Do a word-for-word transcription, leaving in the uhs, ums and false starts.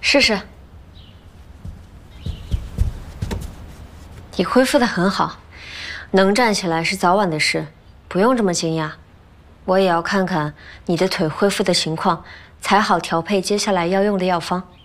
试试。你恢复得很好，能站起来是早晚的事，不用这么惊讶。我也要看看你的腿恢复的情况，才好调配接下来要用的药方。